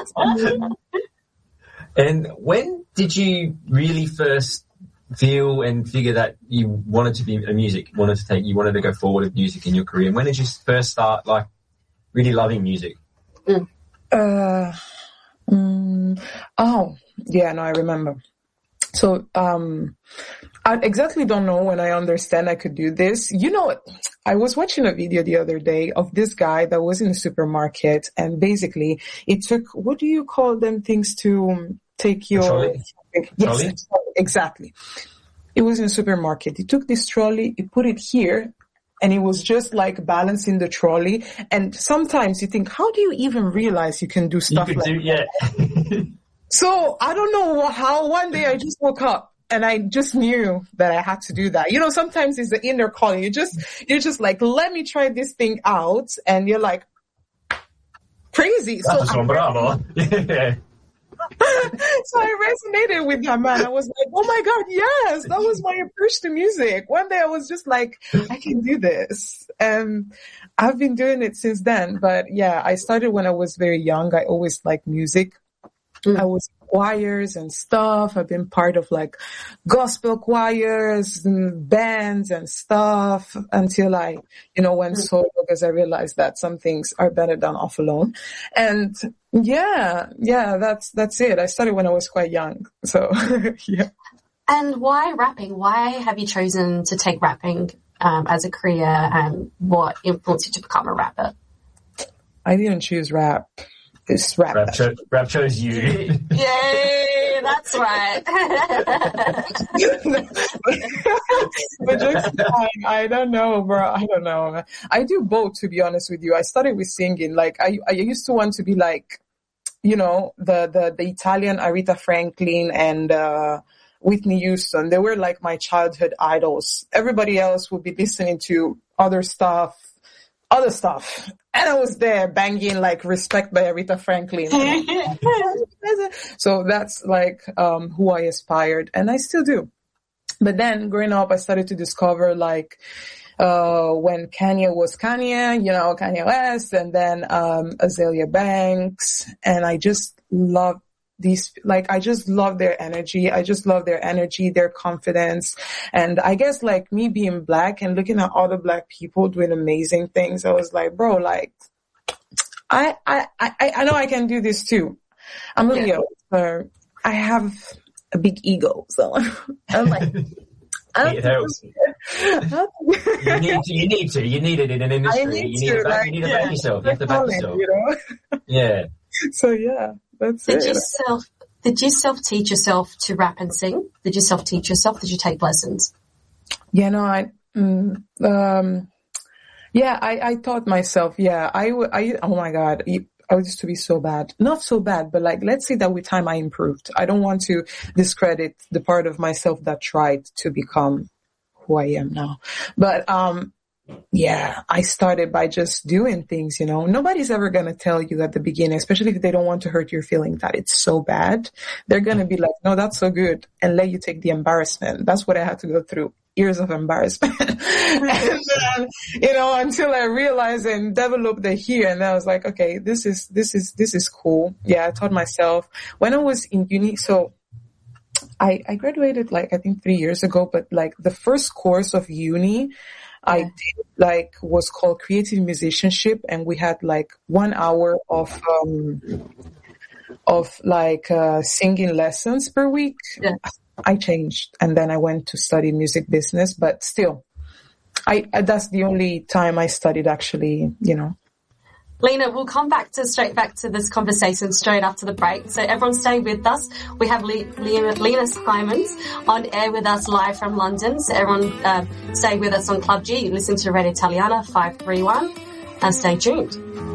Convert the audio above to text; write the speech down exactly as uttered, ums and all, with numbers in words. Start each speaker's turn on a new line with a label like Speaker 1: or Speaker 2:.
Speaker 1: And when did you really first feel and figure that you wanted to be a music, wanted to take, you wanted to go forward with music in your career? And when did you first start, like, really loving music?
Speaker 2: Mm. Uh, mm, oh, yeah, no, I remember. So, um, I exactly don't know when I understand I could do this. You know, I was watching a video the other day of this guy that was in a supermarket, and basically it took, what do you call them things to take your...
Speaker 1: Trolley?
Speaker 2: Yes,
Speaker 1: Trolley?
Speaker 2: exactly. It was in a supermarket. He took this trolley, he put it here, and he was just like balancing the trolley. And sometimes you think, how do you even realize you can do stuff
Speaker 1: you could
Speaker 2: like
Speaker 1: do, yeah.
Speaker 2: that? So I don't know how one day I just woke up and I just knew that I had to do that. You know, sometimes it's the inner calling. You just, you're just like, let me try this thing out. And you're like, crazy. So I,
Speaker 1: bravo. Yeah.
Speaker 2: So I resonated with that man. I was like, oh my God, yes, that was my approach to music. One day I was just like, I can do this. And I've been doing it since then. But yeah, I started when I was very young. I always liked music. Mm. I was in choirs and stuff. I've been part of like gospel choirs and bands and stuff until I, you know, went solo because I realized that some things are better done off alone. And yeah, yeah, that's, that's it. I started when I was quite young. So yeah.
Speaker 3: And why rapping? Why have you chosen to take rapping um, as a career, and what influenced you to become a rapper?
Speaker 2: I didn't choose rap. It's rap.
Speaker 1: Rap, cho- rap chose you.
Speaker 3: Yay, that's right.
Speaker 2: But just, I, I don't know, bro. I don't know. I do both, to be honest with you. I started with singing. Like, I, I used to want to be like, you know, the, the, the Italian Aretha Franklin and, uh, Whitney Houston. They were like my childhood idols. Everybody else would be listening to other stuff, other stuff. And I was there banging like Respect by Aretha Franklin. So that's like, um, who I aspired, and I still do. But then growing up, I started to discover like, uh, when Kanye was Kanye, you know, Kanye West, and then, um, Azalea Banks. And I just love these, like, I just love their energy. I just love their energy, their confidence. And I guess like me being black and looking at other black people doing amazing things, I was like, bro, like, I, I, I, I know I can do this too. I'm a Leo, so I have a big ego. So I'm like,
Speaker 1: it helps. you need to, you need to, you need it in an industry.
Speaker 2: I need
Speaker 1: you need
Speaker 2: to,
Speaker 1: to back,
Speaker 2: like,
Speaker 1: you need to
Speaker 2: yeah,
Speaker 1: back yourself. You have to back yourself. You know? Yeah.
Speaker 2: So yeah, that's
Speaker 3: did
Speaker 2: it.
Speaker 3: You self, did you self-teach yourself to rap and sing? Did you self-teach yourself? Did you take lessons?
Speaker 2: Yeah, no, I, mm, um, yeah, I, I taught myself. Yeah, I, I, oh my God. I used to be so bad. Not so bad, but like, let's say that with time I improved. I don't want to discredit the part of myself that tried to become who I am now. But, um, yeah, I started by just doing things, you know. Nobody's ever going to tell you at the beginning, especially if they don't want to hurt your feeling that it's so bad. They're going to be like, no, that's so good, and let you take the embarrassment. That's what I had to go through. Years of embarrassment. And then, you know, until I realized and developed the here, and then I was like, okay, this is, this is, this is cool. Yeah, I taught myself when I was in uni. So I, I graduated like, I think three years ago, but like the first course of uni I did like was called Creative Musicianship, and we had like one hour of, um, of like, uh, singing lessons per week. Yeah. I changed, and then I went to study music business, but still, I, I that's the only time I studied actually, you know.
Speaker 3: Lena, we'll come back to straight back to this conversation straight after the break. So everyone stay with us. We have Le- Le- Lena Simons on air with us live from London. So everyone uh, stay with us on Club G. You listen to Radio Italiana five three one and stay tuned.